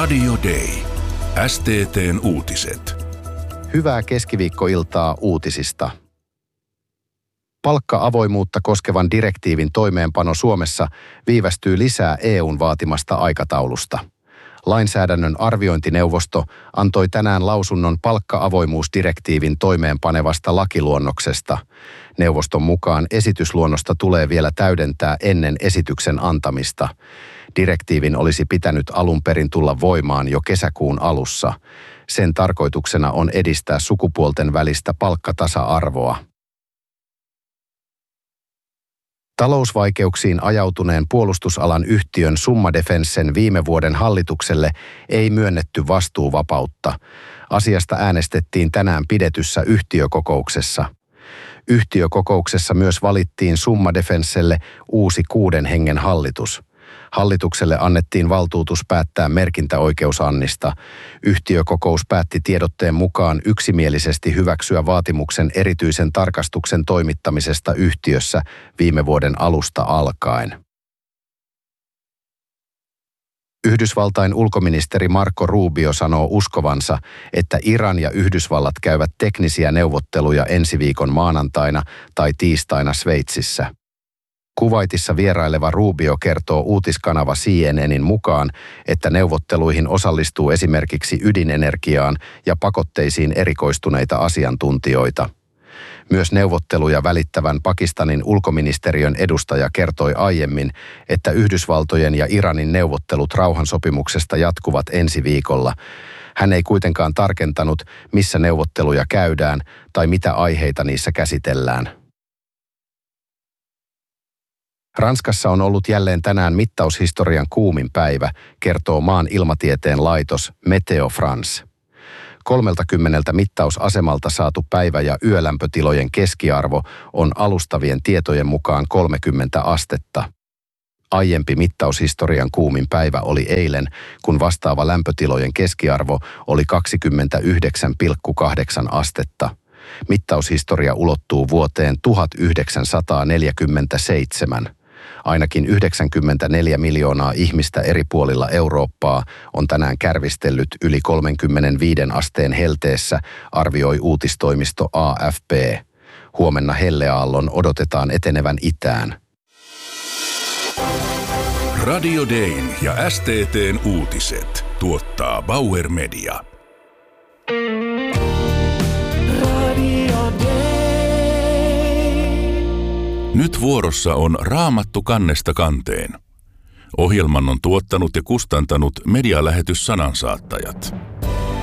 Radio Day. STT:n uutiset. Hyvää keskiviikkoiltaa uutisista. Palkka-avoimuutta koskevan direktiivin toimeenpano Suomessa viivästyy lisää EU:n vaatimasta aikataulusta. Lainsäädännön arviointineuvosto antoi tänään lausunnon palkka-avoimuusdirektiivin toimeenpanevasta lakiluonnoksesta. Neuvoston mukaan esitysluonnosta tulee vielä täydentää ennen esityksen antamista. Direktiivin olisi pitänyt alun perin tulla voimaan jo kesäkuun alussa. Sen tarkoituksena on edistää sukupuolten välistä palkkatasa-arvoa. Talousvaikeuksiin ajautuneen puolustusalan yhtiön Summa Defensen viime vuoden hallitukselle ei myönnetty vastuuvapautta. Asiasta äänestettiin tänään pidetyssä yhtiökokouksessa. Yhtiökokouksessa myös valittiin Summa Defenselle uusi 6 hengen hallitus. Hallitukselle annettiin valtuutus päättää merkintäoikeusannista. Yhtiökokous päätti tiedotteen mukaan yksimielisesti hyväksyä vaatimuksen erityisen tarkastuksen toimittamisesta yhtiössä viime vuoden alusta alkaen. Yhdysvaltain ulkoministeri Marco Rubio sanoo uskovansa, että Iran ja Yhdysvallat käyvät teknisiä neuvotteluja ensi viikon maanantaina tai tiistaina Sveitsissä. Kuwaitissa vieraileva Rubio kertoo uutiskanava CNNin mukaan, että neuvotteluihin osallistuu esimerkiksi ydinenergiaan ja pakotteisiin erikoistuneita asiantuntijoita. Myös neuvotteluja välittävän Pakistanin ulkoministeriön edustaja kertoi aiemmin, että Yhdysvaltojen ja Iranin neuvottelut rauhansopimuksesta jatkuvat ensi viikolla. Hän ei kuitenkaan tarkentanut, missä neuvotteluja käydään tai mitä aiheita niissä käsitellään. Ranskassa on ollut jälleen tänään mittaushistorian kuumin päivä, kertoo maan ilmatieteen laitos Meteo France. 30 mittausasemalta saatu päivä- ja yölämpötilojen keskiarvo on alustavien tietojen mukaan 30 astetta. Aiempi mittaushistorian kuumin päivä oli eilen, kun vastaava lämpötilojen keskiarvo oli 29,8 astetta. Mittaushistoria ulottuu vuoteen 1947. Ainakin 94 miljoonaa ihmistä eri puolilla Eurooppaa on tänään kärvistellyt yli 35 asteen helteessä, arvioi uutistoimisto AFP. Huomenna helleaallon odotetaan etenevän itään. Radio Dayn ja STT:n uutiset tuottaa Bauer Media. Nyt vuorossa on Raamattu kannesta kanteen. Ohjelman on tuottanut ja kustantanut medialähetys Sanansaattajat.